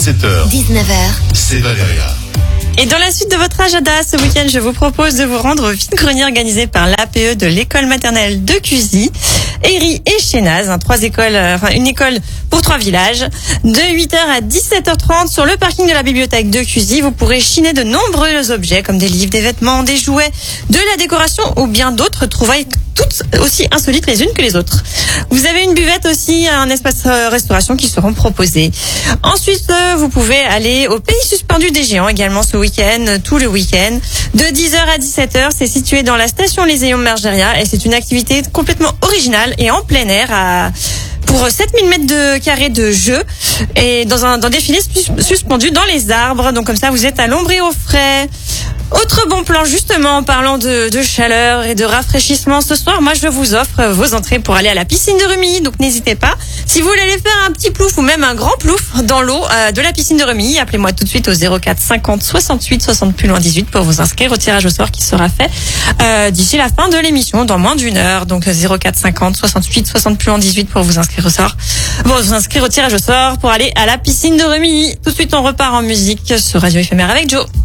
17h, 19h, c'est Valéria. Et dans la suite de votre agenda, ce week-end, je vous propose de vous rendre au vide-grenier organisé par l'APE de l'école maternelle de Cusy, Héry et Chénaz, une école pour 3 villages. De 8h à 17h30 sur le parking de la bibliothèque de Cusy, vous pourrez chiner de nombreux objets comme des livres, des vêtements, des jouets, de la décoration ou bien d'autres trouvailles toutes aussi insolites les unes que les autres. Vous avez une buvette aussi, un espace restauration qui seront proposés. Ensuite, vous pouvez aller au Pays suspendu des géants également ce week-end, tout le week-end. De 10h à 17h, c'est situé dans la station Les Ayons Margeria et c'est une activité complètement originale et en plein air pour 7000 mètres de carrés de jeu et dans un défilé suspendu dans les arbres. Donc comme ça, vous êtes à l'ombre et au frais. Autre bon plan, justement, en parlant de chaleur et de rafraîchissement, ce soir, moi, je vous offre vos entrées pour aller à la piscine de Remilly. Donc, n'hésitez pas. Si vous voulez aller faire un petit plouf ou même un grand plouf dans l'eau de la piscine de Remilly, appelez-moi tout de suite au 04 50 68 60 plus loin 18 pour vous inscrire au tirage au sort qui sera fait d'ici la fin de l'émission, dans moins d'une heure. Donc, 04 50 68 60 plus loin 18 pour vous inscrire au sort. Bon, vous inscrire au tirage au sort pour aller à la piscine de Remilly. Tout de suite, on repart en musique sur Radio Éphémère avec Joe.